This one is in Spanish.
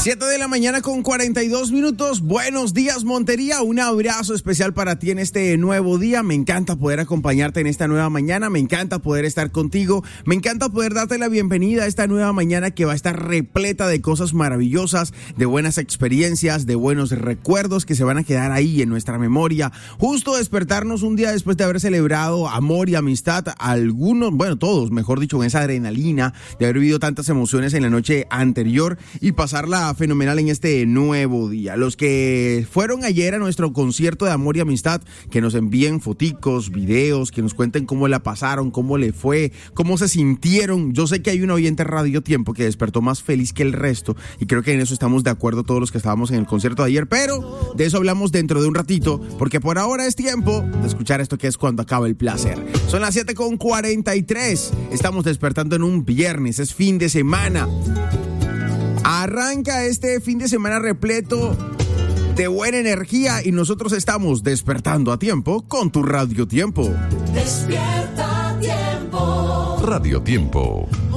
7 de la mañana con 42 minutos. Buenos días, Montería. Un abrazo especial para ti en este nuevo día. Me encanta poder acompañarte en esta nueva mañana. Me encanta poder estar contigo. Me encanta poder darte la bienvenida a esta nueva mañana que va a estar repleta de cosas maravillosas, de buenas experiencias, de buenos recuerdos que se van a quedar ahí en nuestra memoria. Justo despertarnos un día después de haber celebrado amor y amistad. Algunos, bueno, todos, mejor dicho, con esa adrenalina de haber vivido tantas emociones en la noche anterior y pasarla fenomenal en este nuevo día. Los que fueron ayer a nuestro concierto de amor y amistad, que nos envíen foticos, videos, que nos cuenten cómo la pasaron, cómo le fue, cómo se sintieron. Yo sé que hay un oyente Radio Tiempo que despertó más feliz que el resto y creo que en eso estamos de acuerdo todos los que estábamos en el concierto de ayer, pero de eso hablamos dentro de un ratito, porque por ahora es tiempo de escuchar esto que es Cuando Acaba el Placer. Son las 7:43, estamos despertando en un viernes, es fin de semana. Arranca este fin de semana repleto de buena energía y nosotros estamos despertando a tiempo con tu Radio Tiempo. Despierta a tiempo. Radio Tiempo.